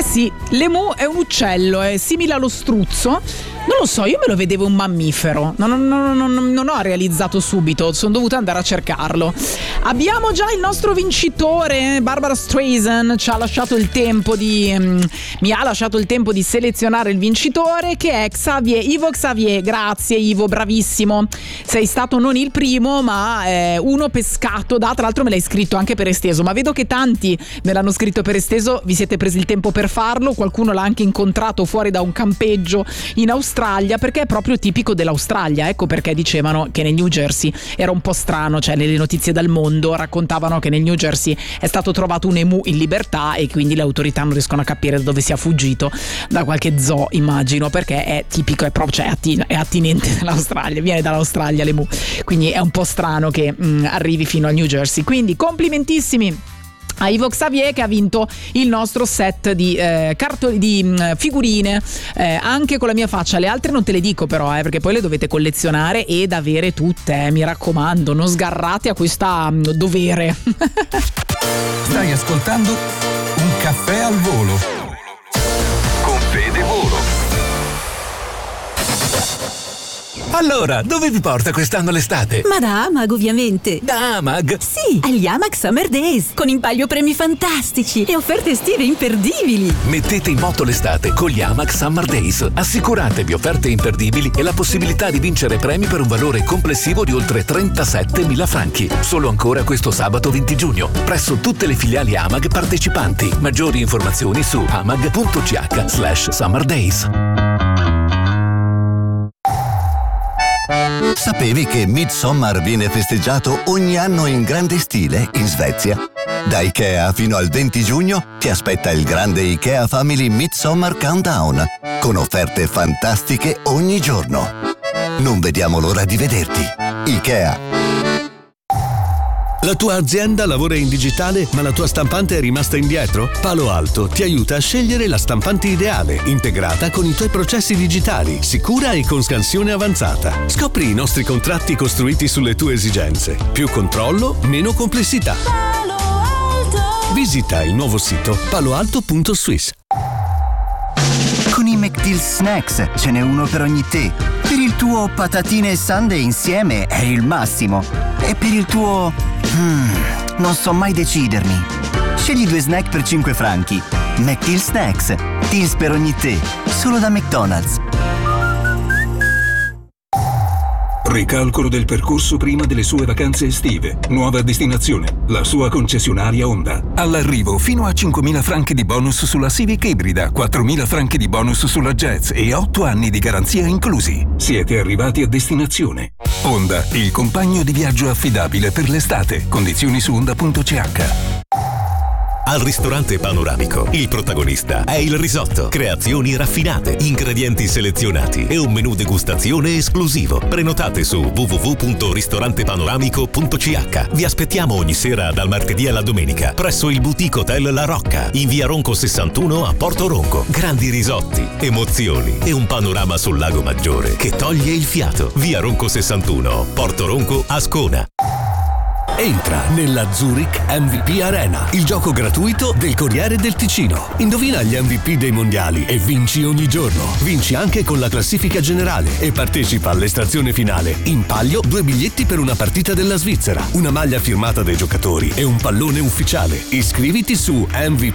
Ragazzi, l'emu è un uccello, è simile allo struzzo. Non lo so, io me lo vedevo un mammifero. Non ho realizzato subito, sono dovuta andare a cercarlo. Abbiamo già il nostro vincitore, Barbara Streisand mi ha lasciato il tempo di selezionare il vincitore, che è Ivo Xavier. Grazie Ivo, bravissimo. Sei stato non il primo, ma uno pescato da, tra l'altro me l'hai scritto anche per esteso, ma vedo che tanti me l'hanno scritto per esteso, vi siete presi il tempo per farlo, qualcuno l'ha anche incontrato fuori da un campeggio in Australia, perché è proprio tipico dell'Australia. Ecco perché dicevano che nel New Jersey era un po' strano, cioè nelle notizie dal mondo raccontavano che nel New Jersey è stato trovato un emu in libertà e quindi le autorità non riescono a capire da dove sia fuggito, da qualche zoo immagino, perché è tipico, è proprio, cioè è attinente dall'Australia, viene dall'Australia l'emu, quindi è un po' strano che arrivi fino al New Jersey. Quindi complimentissimi a Ivo Xavier, che ha vinto il nostro set di figurine, anche con la mia faccia. Le altre non te le dico però, perché poi le dovete collezionare ed avere tutte, mi raccomando, non sgarrate a questa dovere. Stai ascoltando Un caffè al volo con Fede Volo. Allora, dove vi porta quest'anno l'estate? Ma da Amag, ovviamente. Da Amag? Sì, agli Amag Summer Days, con in palio premi fantastici e offerte estive imperdibili. Mettete in moto l'estate con gli Amag Summer Days. Assicuratevi offerte imperdibili e la possibilità di vincere premi per un valore complessivo di oltre 37.000 franchi. Solo ancora questo sabato 20 giugno, presso tutte le filiali Amag partecipanti. Maggiori informazioni su amag.ch/Summer Days. Sapevi che Midsommar viene festeggiato ogni anno in grande stile in Svezia? Da IKEA fino al 20 giugno ti aspetta il grande IKEA Family Midsommar Countdown, con offerte fantastiche ogni giorno. Non vediamo l'ora di vederti. IKEA. La tua azienda lavora in digitale, ma la tua stampante è rimasta indietro? Palo Alto ti aiuta a scegliere la stampante ideale, integrata con i tuoi processi digitali, sicura e con scansione avanzata. Scopri i nostri contratti costruiti sulle tue esigenze. Più controllo, meno complessità. Visita il nuovo sito paloalto.swiss. Con i McDeal Snacks ce n'è uno per ogni tè. Per il tuo patatine e sundae insieme è il massimo. E per il tuo... non so mai decidermi. Scegli 2 snack per 5 franchi. McDeal Snacks. Deals per ogni tè. Solo da McDonald's. Ricalcolo del percorso prima delle sue vacanze estive. Nuova destinazione, la sua concessionaria Honda. All'arrivo fino a 5.000 franchi di bonus sulla Civic ibrida, 4.000 franchi di bonus sulla Jazz e 8 anni di garanzia inclusi. Siete arrivati a destinazione. Honda, il compagno di viaggio affidabile per l'estate. Condizioni su honda.ch. Al ristorante Panoramico, il protagonista è il risotto. Creazioni raffinate, ingredienti selezionati e un menù degustazione esclusivo. Prenotate su www.ristorantepanoramico.ch. Vi aspettiamo ogni sera dal martedì alla domenica presso il Boutique Hotel La Rocca, in via Ronco 61 a Porto Ronco. Grandi risotti, emozioni e un panorama sul Lago Maggiore che toglie il fiato. Via Ronco 61, Porto Ronco, Ascona. Entra nella Zurich MVP Arena, il gioco gratuito del Corriere del Ticino. Indovina gli MVP dei mondiali e vinci ogni giorno. Vinci anche con la classifica generale e partecipa all'estrazione finale. In palio 2 biglietti per una partita della Svizzera, una maglia firmata dai giocatori e un pallone ufficiale. Iscriviti su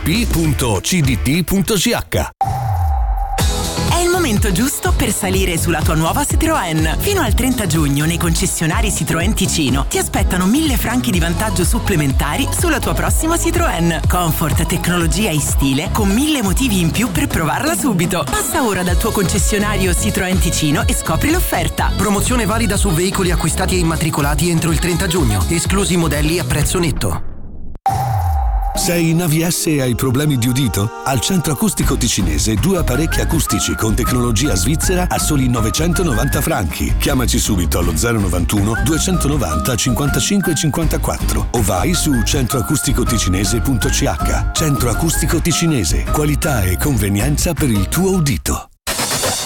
mvp.cdt.ch. È il momento giusto per salire sulla tua nuova Citroën. Fino al 30 giugno nei concessionari Citroën Ticino ti aspettano 1.000 franchi di vantaggio supplementari sulla tua prossima Citroën. Comfort, tecnologia e stile con 1.000 motivi in più per provarla subito. Passa ora dal tuo concessionario Citroën Ticino e scopri l'offerta. Promozione valida su veicoli acquistati e immatricolati entro il 30 giugno, esclusi modelli a prezzo netto. Sei in AVS e hai problemi di udito? Al Centro Acustico Ticinese 2 apparecchi acustici con tecnologia svizzera a soli 990 franchi. Chiamaci subito allo 091 290 55 54 o vai su centroacusticoticinese.ch. Centro Acustico Ticinese, qualità e convenienza per il tuo udito.